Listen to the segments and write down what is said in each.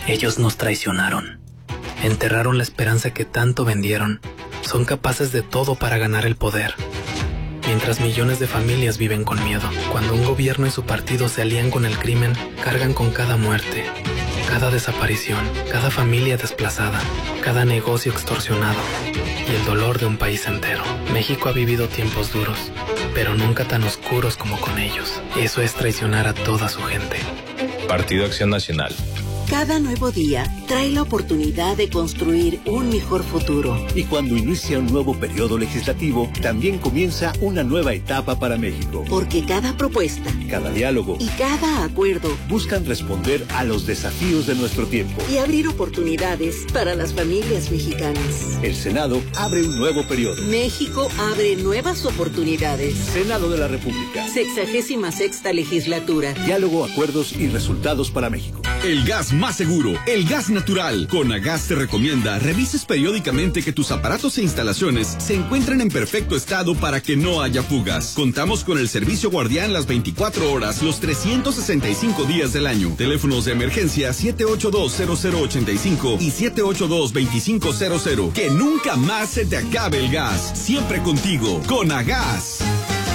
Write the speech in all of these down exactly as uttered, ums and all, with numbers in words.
Ellos nos traicionaron. Enterraron la esperanza que tanto vendieron. Son capaces de todo para ganar el poder. Mientras millones de familias viven con miedo. Cuando un gobierno y su partido se alían con el crimen, cargan con cada muerte, cada desaparición, cada familia desplazada, cada negocio extorsionado y el dolor de un país entero. México ha vivido tiempos duros, pero nunca tan oscuros como con ellos. Eso es traicionar a toda su gente. Partido Acción Nacional. Cada nuevo día trae la oportunidad de construir un mejor futuro. Y cuando inicia un nuevo periodo legislativo, también comienza una nueva etapa para México. Porque cada propuesta, cada diálogo y cada acuerdo buscan responder a los desafíos de nuestro tiempo y abrir oportunidades para las familias mexicanas. El Senado abre un nuevo periodo. México abre nuevas oportunidades. Senado de la República. Sexagésima sexta legislatura. Diálogo, acuerdos y resultados para México. El gas más seguro, el gas natural. Conagas te recomienda revises periódicamente que tus aparatos e instalaciones se encuentren en perfecto estado para que no haya fugas. Contamos con el servicio guardián las veinticuatro horas, los trescientos sesenta y cinco días del año. Teléfonos de emergencia siete ocho dos cero cero ocho cinco y siete ocho dos dos cinco cero cero. Que nunca más se te acabe el gas. Siempre contigo, Conagas.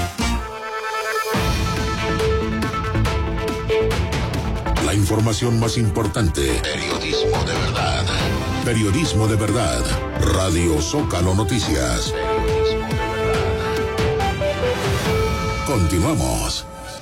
La información más importante. Periodismo de verdad. Periodismo de verdad. Radio Zócalo Noticias. Periodismo de verdad. Continuamos.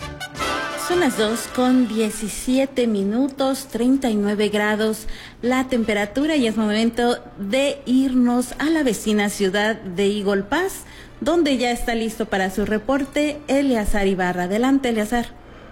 Son las dos con diecisiete minutos, treinta y nueve grados la temperatura y es momento de irnos a la vecina ciudad de Eagle Pass, donde ya está listo para su reporte Eleazar Ibarra. Adelante, Eleazar.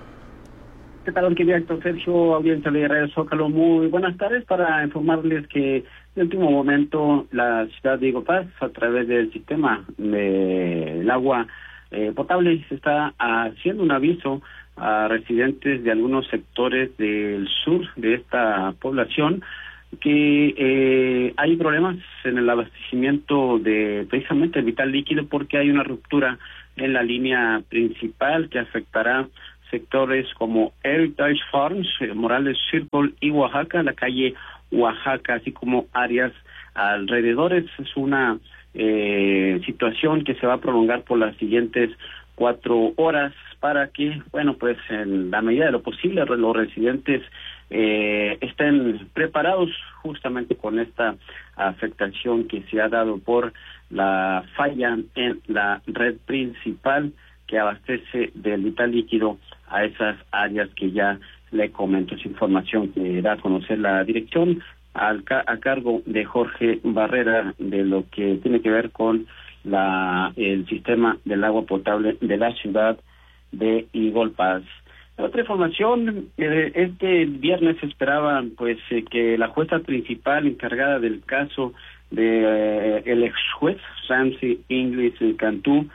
¿Qué tal, querido Sergio? Audiencia de Radio Zócalo, muy buenas tardes para informarles que en el último momento la ciudad de Eagle Pass, a través del sistema del agua eh, potable, se está haciendo un aviso a residentes de algunos sectores del sur de esta población que eh, hay problemas en el abastecimiento de precisamente el vital líquido porque hay una ruptura en la línea principal que afectará sectores como Heritage Farms, Morales Circle y Oaxaca, la calle Oaxaca, así como áreas alrededores. Es una eh, situación que se va a prolongar por las siguientes cuatro horas para que, bueno, pues en la medida de lo posible los residentes eh, estén preparados justamente con esta afectación que se ha dado por la falla en la red principal que abastece del vital líquido a esas áreas que ya le comento. Es información que da a conocer la dirección al ca a cargo de Jorge Barrera de lo que tiene que ver con la el sistema del agua potable de la ciudad de Eagle Pass. Otra información, eh, este viernes se esperaba pues eh, que la jueza principal encargada del caso de eh, el ex juez Ramsey Inglis Cantú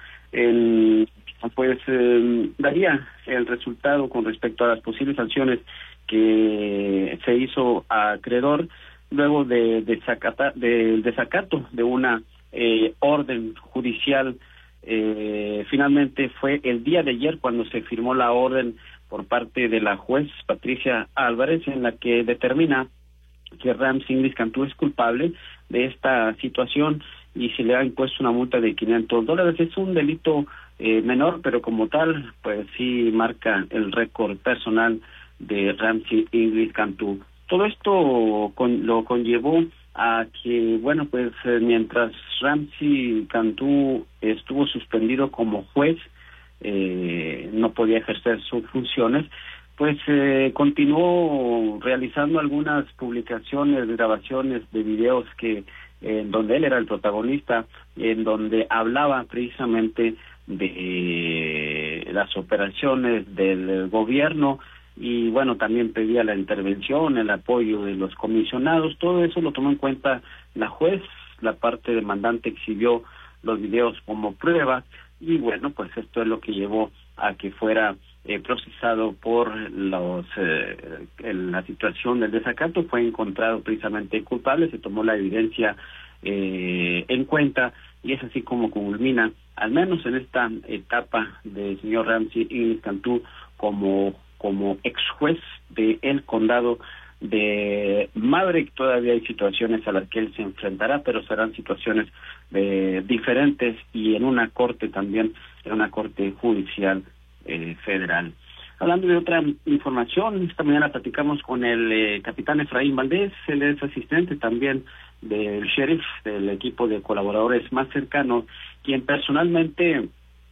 en pues eh, daría el resultado con respecto a las posibles sanciones que se hizo a acreedor luego de, de desacata, del desacato de una eh, orden judicial. Eh, finalmente fue el día de ayer cuando se firmó la orden por parte de la juez Patricia Álvarez en la que determina que Ramsey Inglis Cantú es culpable de esta situación y se le ha impuesto una multa de quinientos dólares. Es un delito eh, menor, pero como tal, pues sí marca el récord personal de Ramsey Inglis Cantú. Todo esto con, lo conllevó a que, bueno, pues eh, mientras Ramsey Cantú estuvo suspendido como juez, eh, no podía ejercer sus funciones, pues eh, continuó realizando algunas publicaciones, grabaciones de videos que en donde él era el protagonista, en donde hablaba precisamente de las operaciones del gobierno y bueno, también pedía la intervención, el apoyo de los comisionados. Todo eso lo tomó en cuenta la juez. La parte demandante exhibió los videos como prueba y bueno, pues esto es lo que llevó a que fuera eh, procesado por los eh, en la situación del desacato. Fue encontrado precisamente culpable, se tomó la evidencia eh, en cuenta y es así como culmina, al menos en esta etapa del señor Ramsey Inglis Cantú como como ex juez del condado de Maverick. Todavía hay situaciones a las que él se enfrentará, pero serán situaciones eh, diferentes y en una corte también, en una corte judicial eh, federal. Hablando de otra información, esta mañana platicamos con el eh, capitán Efraín Valdés. Él es asistente también del sheriff, del equipo de colaboradores más cercanos, quien personalmente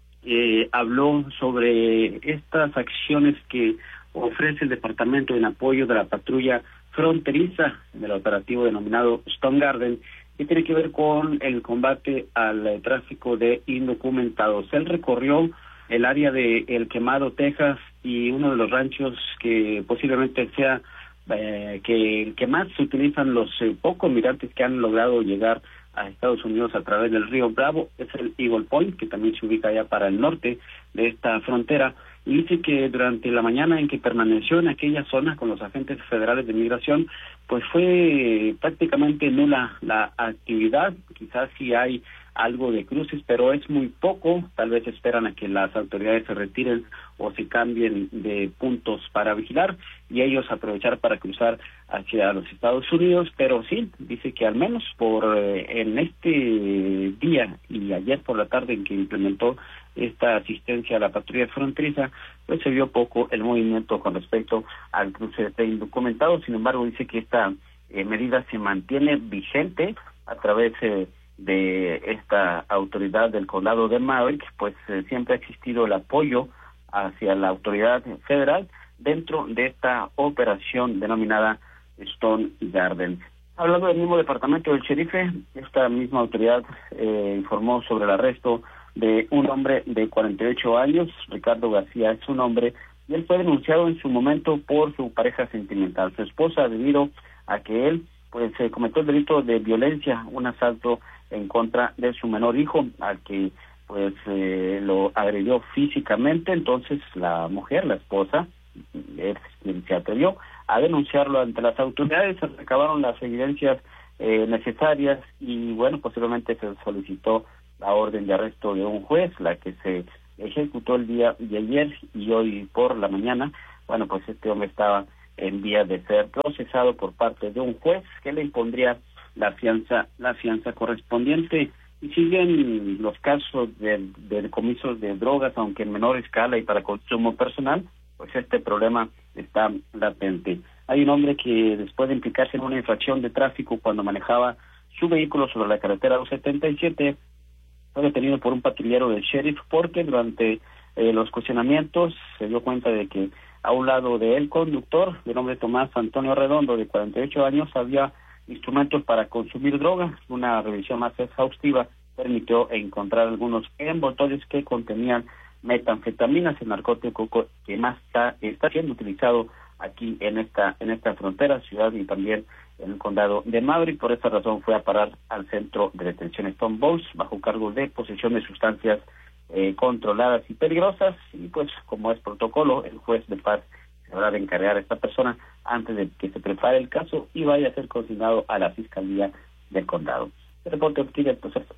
eh, habló sobre estas acciones que ofrece el departamento en apoyo de la patrulla fronteriza del operativo denominado Stone Garden, que tiene que ver con el combate al eh, tráfico de indocumentados. Él recorrió el área de El Quemado, Texas, y uno de los ranchos que posiblemente sea eh, que el que más se utilizan los eh, pocos migrantes que han logrado llegar a Estados Unidos a través del río Bravo, es el Eagle Point, que también se ubica allá para el norte de esta frontera, y dice que durante la mañana en que permaneció en aquella zona con los agentes federales de migración, pues fue prácticamente nula la actividad. Quizás sí hay algo de cruces, pero es muy poco. Tal vez esperan a que las autoridades se retiren o se cambien de puntos para vigilar y ellos aprovechar para cruzar hacia los Estados Unidos. Pero sí, dice que al menos por eh, en este día y ayer por la tarde en que implementó esta asistencia a la patrulla fronteriza, pues se vio poco el movimiento con respecto al cruce de indocumentados. Sin embargo, dice que esta eh, medida se mantiene vigente a través eh, de esta autoridad del condado de Maverick, pues eh, siempre ha existido el apoyo hacia la autoridad federal dentro de esta operación denominada Stone Garden. Hablando del mismo departamento del sheriff, esta misma autoridad eh, informó sobre el arresto de un hombre de cuarenta y ocho años, Ricardo García es su nombre, y él fue denunciado en su momento por su pareja sentimental, su esposa, debido a que él pues se cometió el delito de violencia, un asalto en contra de su menor hijo, al que pues eh, lo agredió físicamente. Entonces la mujer, la esposa, él se atrevió a denunciarlo ante las autoridades, se recabaron las evidencias eh, necesarias y bueno, posteriormente se solicitó la orden de arresto de un juez, la que se ejecutó el día de ayer, y hoy por la mañana, bueno, pues este hombre estaba en vía de ser procesado por parte de un juez que le impondría la fianza, la fianza correspondiente. Y siguen los casos de, de decomisos de drogas, aunque en menor escala y para consumo personal, pues este problema está latente. Hay un hombre que después de implicarse en una infracción de tráfico cuando manejaba su vehículo sobre la carretera dos setenta y siete, fue detenido por un patrullero del sheriff porque durante eh, los cuestionamientos se dio cuenta de que a un lado de él, conductor, de nombre Tomás Antonio Redondo, de cuarenta y ocho años, había instrumentos para consumir droga. Una revisión más exhaustiva permitió encontrar algunos envoltorios que contenían metanfetaminas, el narcótico que más está, está siendo utilizado aquí en esta en esta frontera, ciudad y también en el condado de Maverick. Por esta razón fue a parar al centro de detención Stone Balls bajo cargo de posesión de sustancias eh, controladas y peligrosas, y pues como es protocolo, el juez de paz se habrá de encargar a esta persona antes de que se prepare el caso y vaya a ser consignado a la Fiscalía del Condado. El reporte obtiene el proceso.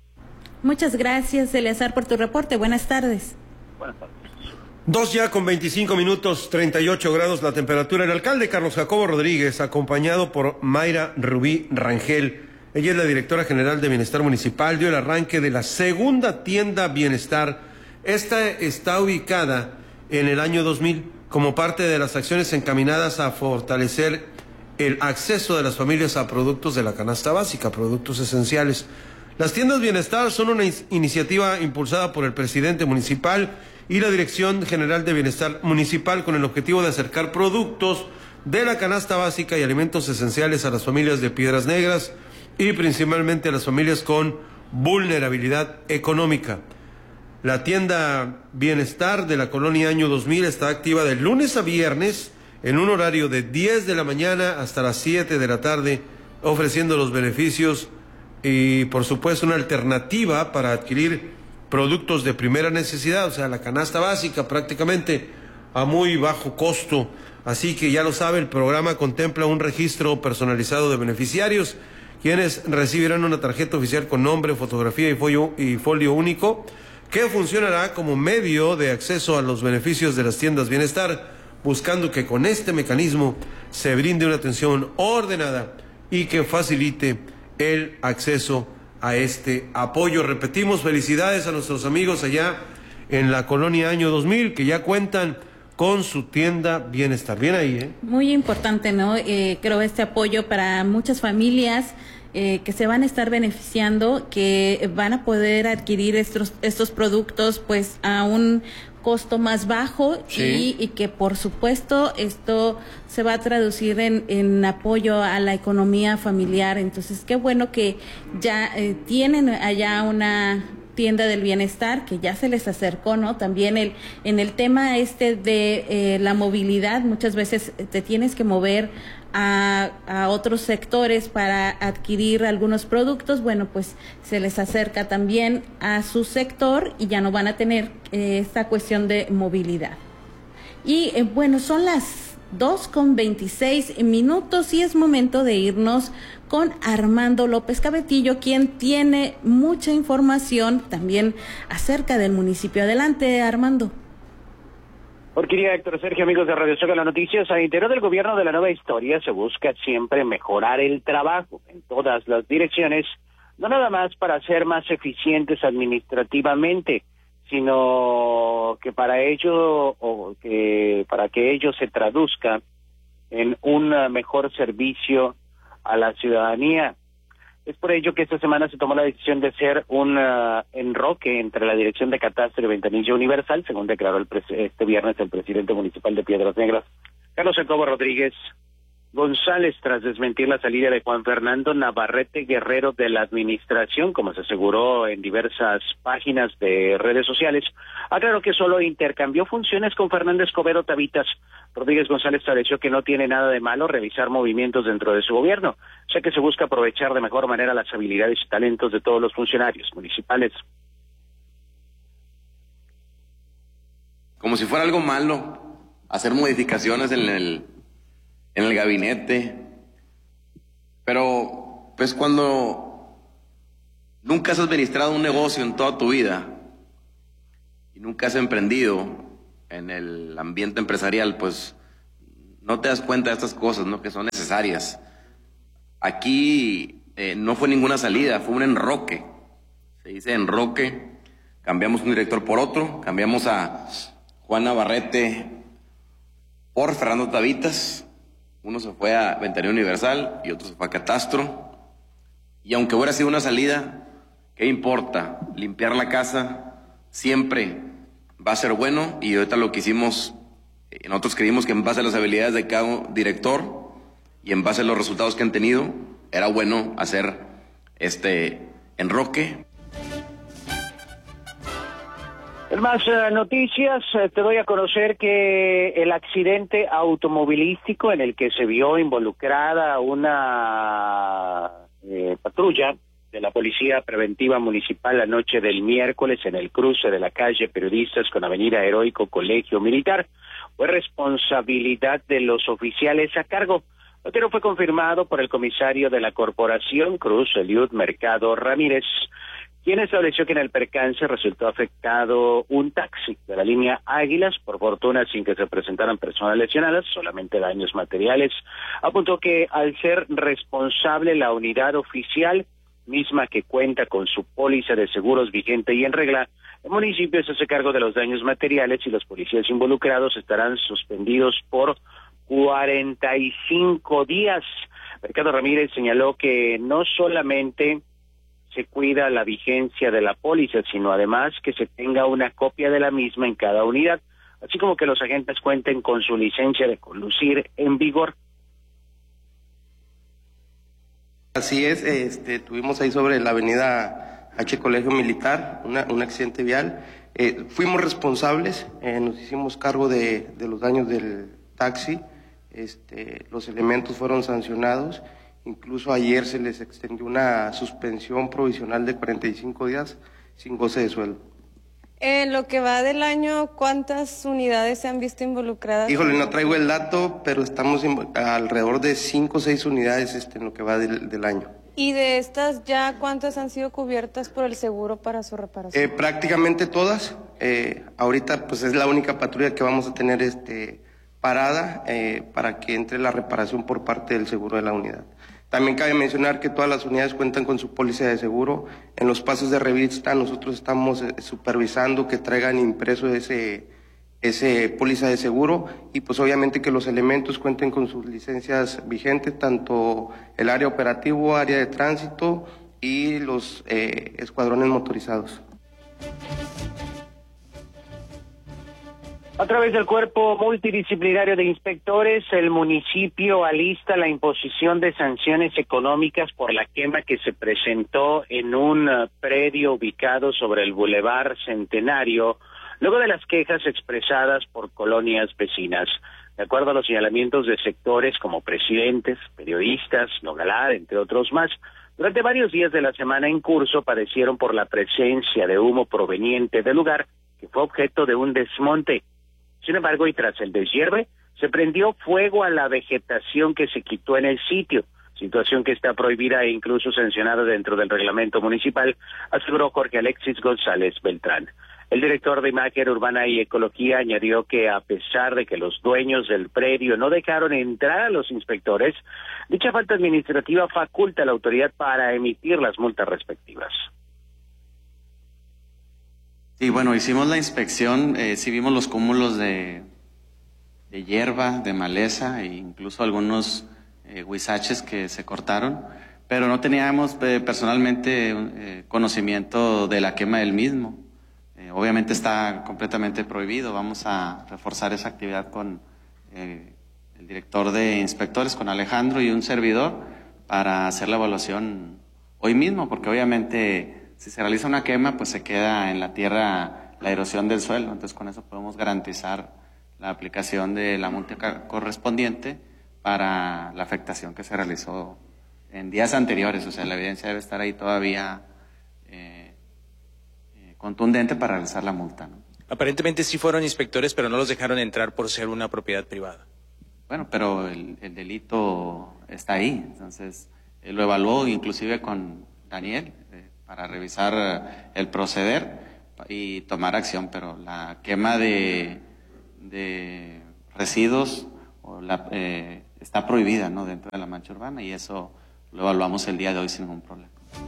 Muchas gracias, Eleazar, por tu reporte. Buenas tardes. Buenas tardes. Dos ya con veinticinco minutos, treinta y ocho grados la temperatura. El alcalde Carlos Jacobo Rodríguez, acompañado por Mayra Rubí Rangel, ella es la directora general de Bienestar Municipal, dio el arranque de la segunda tienda Bienestar. Esta está ubicada en el año dos mil como parte de las acciones encaminadas a fortalecer el acceso de las familias a productos de la canasta básica, productos esenciales. Las tiendas Bienestar son una iniciativa impulsada por el presidente municipal y la Dirección General de Bienestar Municipal con el objetivo de acercar productos de la canasta básica y alimentos esenciales a las familias de Piedras Negras y principalmente a las familias con vulnerabilidad económica. La tienda Bienestar de la colonia Año dos mil está activa de lunes a viernes en un horario de diez de la mañana hasta las siete de la tarde, ofreciendo los beneficios y por supuesto una alternativa para adquirir productos de primera necesidad, o sea, la canasta básica prácticamente a muy bajo costo. Así que ya lo sabe, el programa contempla un registro personalizado de beneficiarios, quienes recibirán una tarjeta oficial con nombre, fotografía y folio, y folio único, que funcionará como medio de acceso a los beneficios de las tiendas Bienestar buscando que con este mecanismo se brinde una atención ordenada y que facilite el acceso a este apoyo. Repetimos, felicidades a nuestros amigos allá en la colonia Año dos mil, que ya cuentan con su tienda Bienestar. Bien ahí, ¿eh? Muy importante, ¿no? Eh, creo este apoyo para muchas familias eh, que se van a estar beneficiando, que van a poder adquirir estos, estos productos pues a un costo más bajo. Sí. y, y que por supuesto esto se va a traducir en, en apoyo a la economía familiar. Entonces qué bueno que ya eh, tienen allá una tienda del bienestar, que ya se les acercó, ¿no? También el en el tema este de eh, la movilidad, muchas veces te tienes que mover a, a otros sectores para adquirir algunos productos. Bueno, pues se les acerca también a su sector y ya no van a tener eh, esta cuestión de movilidad. Y eh, bueno, son las dos con veintiséis minutos y es momento de irnos con Armando López Cabetillo, quien tiene mucha información también acerca del municipio. Adelante, Armando. Porquería, Héctor, Sergio, amigos de Radio Zócalo Noticias. Al interior del gobierno de la nueva historia se busca siempre mejorar el trabajo en todas las direcciones, no nada más para ser más eficientes administrativamente, sino que para ello o que para que ello se traduzca en un mejor servicio a la ciudadanía. Es por ello que esta semana se tomó la decisión de hacer un uh, enroque entre la Dirección de Catastro y Ventanilla Universal, según declaró el este viernes el presidente municipal de Piedras Negras, Carlos Jacobo Rodríguez González, tras desmentir la salida de Juan Fernando Navarrete Guerrero de la administración, como se aseguró en diversas páginas de redes sociales. Aclaró que solo intercambió funciones con Fernando Escobedo Tavitas. Rodríguez González estableció que no tiene nada de malo realizar movimientos dentro de su gobierno, ya que se busca aprovechar de mejor manera las habilidades y talentos de todos los funcionarios municipales. Como si fuera algo malo hacer modificaciones en el en el gabinete, pero pues cuando nunca has administrado un negocio en toda tu vida y nunca has emprendido en el ambiente empresarial, pues no te das cuenta de estas cosas, ¿no? Que son necesarias. Aquí eh, no fue ninguna salida, fue un enroque, se dice enroque. Cambiamos un director por otro, cambiamos a Juan Navarrete por Fernando Tavitas. Uno se fue a Ventanilla Universal y otro se fue a Catastro. Y aunque hubiera sido una salida, ¿qué importa? Limpiar la casa siempre va a ser bueno. Y ahorita lo que hicimos, nosotros creímos que en base a las habilidades de cada director y en base a los resultados que han tenido, era bueno hacer este enroque. En más uh, noticias, uh, te doy a conocer que el accidente automovilístico en el que se vio involucrada una eh, patrulla de la Policía Preventiva Municipal la noche del miércoles en el cruce de la calle Periodistas con Avenida Heroico Colegio Militar fue responsabilidad de los oficiales a cargo. Lo que no fue confirmado por el comisario de la Corporación Cruz, Eliud Mercado Ramírez, quien estableció que en el percance resultó afectado un taxi de la línea Águilas, por fortuna sin que se presentaran personas lesionadas, solamente daños materiales. Apuntó que al ser responsable la unidad oficial, misma que cuenta con su póliza de seguros vigente y en regla, el municipio se hace cargo de los daños materiales y los policías involucrados estarán suspendidos por cuarenta y cinco días. Mercado Ramírez señaló que no solamente se cuida la vigencia de la póliza, sino además que se tenga una copia de la misma en cada unidad, así como que los agentes cuenten con su licencia de conducir en vigor. Así es, este, tuvimos ahí sobre la avenida H Colegio Militar una, un accidente vial. Eh, fuimos responsables, eh, nos hicimos cargo de, de los daños del taxi, este, los elementos fueron sancionados. Incluso ayer se les extendió una suspensión provisional de cuarenta y cinco días sin goce de sueldo. En lo que va del año, ¿cuántas unidades se han visto involucradas? Híjole, no traigo el dato, pero estamos en, alrededor de cinco o seis unidades este, en lo que va del, del año. ¿Y de estas ya cuántas han sido cubiertas por el seguro para su reparación? Eh, prácticamente todas. Eh, ahorita pues es la única patrulla que vamos a tener este parada eh, para que entre la reparación por parte del seguro de la unidad. También cabe mencionar que todas las unidades cuentan con su póliza de seguro. En los pasos de revista nosotros estamos eh, supervisando que traigan impreso ese, ese póliza de seguro y pues obviamente que los elementos cuenten con sus licencias vigentes, tanto el área operativo, área de tránsito y los eh, escuadrones motorizados. A través del Cuerpo Multidisciplinario de Inspectores, el municipio alista la imposición de sanciones económicas por la quema que se presentó en un uh, predio ubicado sobre el Boulevard Centenario, luego de las quejas expresadas por colonias vecinas. De acuerdo a los señalamientos de sectores como presidentes, periodistas, Nogalar, entre otros más, durante varios días de la semana en curso padecieron por la presencia de humo proveniente del lugar, que fue objeto de un desmonte. Sin embargo, y tras el deshierve, se prendió fuego a la vegetación que se quitó en el sitio, situación que está prohibida e incluso sancionada dentro del reglamento municipal, aseguró Jorge Alexis González Beltrán. El director de Imagen Urbana y Ecología añadió que a pesar de que los dueños del predio no dejaron entrar a los inspectores, dicha falta administrativa faculta a la autoridad para emitir las multas respectivas. Sí, bueno, hicimos la inspección, eh, sí vimos los cúmulos de, de hierba, de maleza e incluso algunos eh, huizaches que se cortaron, pero no teníamos eh, personalmente eh, conocimiento de la quema del mismo. Eh, obviamente está completamente prohibido, vamos a reforzar esa actividad con eh, el director de inspectores, con Alejandro y un servidor, para hacer la evaluación hoy mismo, porque obviamente si se realiza una quema, pues se queda en la tierra la erosión del suelo. Entonces, con eso podemos garantizar la aplicación de la multa correspondiente para la afectación que se realizó en días anteriores. O sea, la evidencia debe estar ahí todavía eh, eh, contundente para realizar la multa, ¿no? Aparentemente sí fueron inspectores, pero no los dejaron entrar por ser una propiedad privada. Bueno, pero el, el delito está ahí. Entonces, él lo evaluó inclusive con Daniel, eh, para revisar el proceder y tomar acción, pero la quema de, de residuos o la, eh, está prohibida, ¿no?, dentro de la mancha urbana, y eso lo evaluamos el día de hoy sin ningún problema.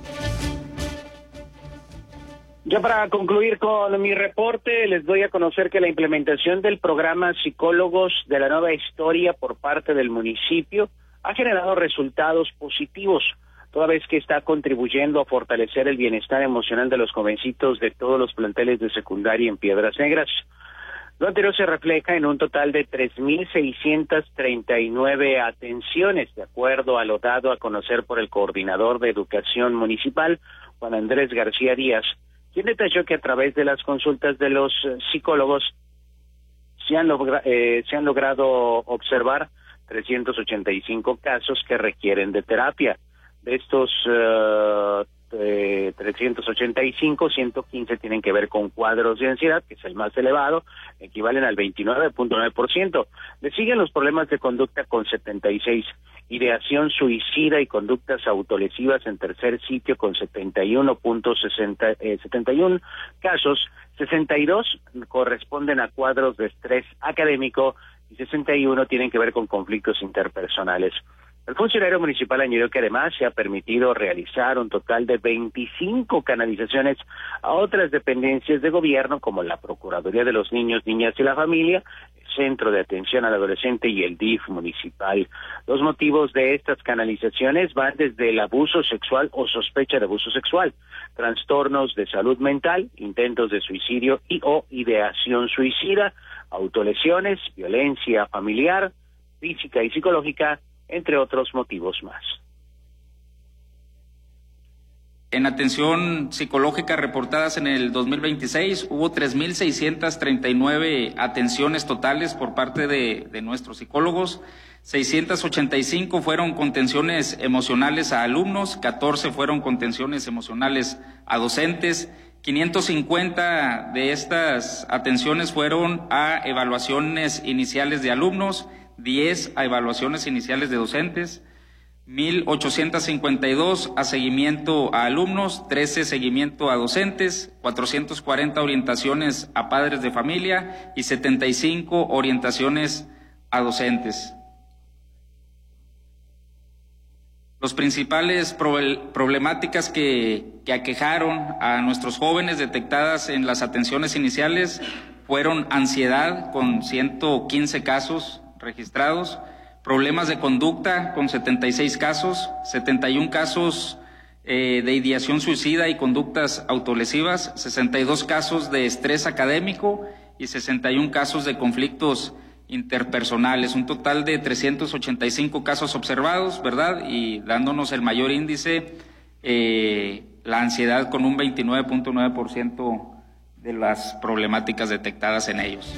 Ya para concluir con mi reporte, les doy a conocer que la implementación del programa Psicólogos de la Nueva Historia por parte del municipio ha generado resultados positivos, toda vez que está contribuyendo a fortalecer el bienestar emocional de los jovencitos de todos los planteles de secundaria en Piedras Negras. Lo anterior se refleja en un total de tres mil seiscientas treinta y nueve atenciones, de acuerdo a lo dado a conocer por el coordinador de Educación Municipal, Juan Andrés García Díaz, quien detalló que a través de las consultas de los psicólogos se han, logra eh, se han logrado observar trescientos ochenta y cinco casos que requieren de terapia. De estos uh, eh, trescientos ochenta y cinco, ciento quince tienen que ver con cuadros de ansiedad, que es el más elevado, equivalen al veintinueve punto nueve por ciento. Le siguen los problemas de conducta con setenta y seis, ideación suicida y conductas autolesivas en tercer sitio con setenta y uno punto setenta y uno casos, sesenta y dos corresponden a cuadros de estrés académico y sesenta y uno tienen que ver con conflictos interpersonales. El funcionario municipal añadió que además se ha permitido realizar un total de veinticinco canalizaciones a otras dependencias de gobierno como la Procuraduría de los Niños, Niñas y la Familia, el Centro de Atención al Adolescente y el D I F municipal. Los motivos de estas canalizaciones van desde el abuso sexual o sospecha de abuso sexual, trastornos de salud mental, intentos de suicidio y o ideación suicida, autolesiones, violencia familiar, física y psicológica, entre otros motivos más. En atención psicológica reportadas en el dos mil veintiséis, hubo tres mil seiscientas treinta y nueve atenciones totales por parte de, de nuestros psicólogos, seiscientas ochenta y cinco fueron contenciones emocionales a alumnos, catorce fueron contenciones emocionales a docentes, quinientas cincuenta de estas atenciones fueron a evaluaciones iniciales de alumnos, diez a evaluaciones iniciales de docentes, mil ochocientas cincuenta y dos a seguimiento a alumnos, trece seguimiento a docentes, cuatrocientas cuarenta orientaciones a padres de familia y setenta y cinco orientaciones a docentes. Los principales problemáticas que, que aquejaron a nuestros jóvenes detectadas en las atenciones iniciales fueron ansiedad, con ciento quince casos registrados, problemas de conducta, con setenta y seis casos, setenta y uno casos eh, de ideación suicida y conductas autolesivas, sesenta y dos casos de estrés académico y sesenta y uno casos de conflictos interpersonales, un total de trescientos ochenta y cinco casos observados, ¿verdad? Y dándonos el mayor índice, eh, la ansiedad con un veintinueve punto nueve por ciento de las problemáticas detectadas en ellos.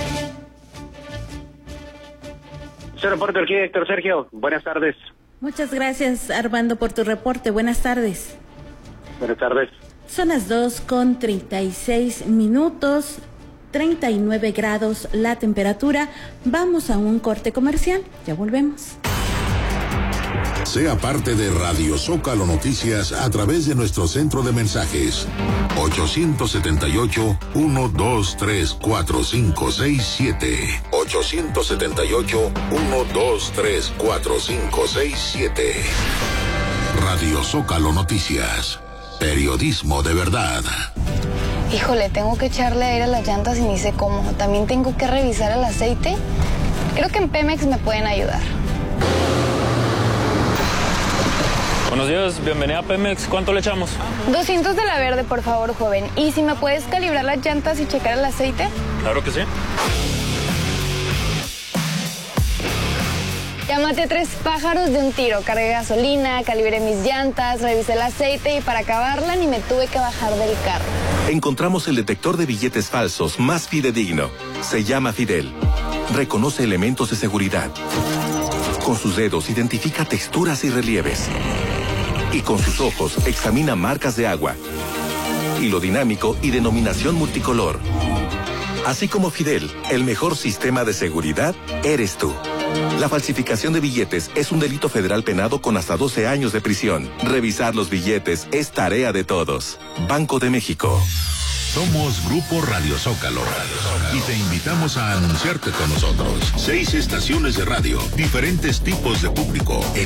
Se reporta aquí, Héctor Sergio. Buenas tardes. Muchas gracias, Armando, por tu reporte. Buenas tardes. Buenas tardes. Son las dos con treinta y seis minutos. treinta y nueve grados la temperatura. Vamos a un corte comercial. Ya volvemos. Sea parte de Radio Zócalo Noticias a través de nuestro centro de mensajes ochocientos setenta y ocho, uno dos tres cuatro cinco seis siete ochocientos setenta y ocho, uno dos tres cuatro cinco seis siete. Radio Zócalo Noticias. Periodismo de verdad. Híjole, tengo que echarle aire a las llantas y ni sé cómo. También tengo que revisar el aceite. Creo que en Pemex me pueden ayudar. Buenos días, bienvenida a Pemex. ¿Cuánto le echamos? doscientos de la verde, por favor, joven. ¿Y si me puedes calibrar las llantas y checar el aceite? Claro que sí. Ya maté tres pájaros de un tiro. Cargué gasolina, calibré mis llantas, revisé el aceite y para acabarla ni me tuve que bajar del carro. Encontramos el detector de billetes falsos más fidedigno. Se llama Fidel. Reconoce elementos de seguridad. Con sus dedos identifica texturas y relieves. Y con sus ojos examina marcas de agua, hilo dinámico y denominación multicolor. Así como Fidel, el mejor sistema de seguridad eres tú. La falsificación de billetes es un delito federal penado con hasta doce años de prisión. Revisar los billetes es tarea de todos. Banco de México. Somos Grupo Radio Zócalo y te invitamos a anunciarte con nosotros. Seis estaciones de radio, diferentes tipos de público, el